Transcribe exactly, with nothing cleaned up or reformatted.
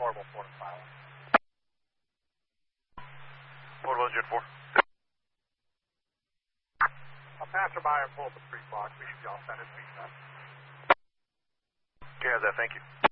portable Florida pilot. Portable Jet four. I'll pass her by and pull up the street box. We should be all set as we said. Okay, how's that? Thank you.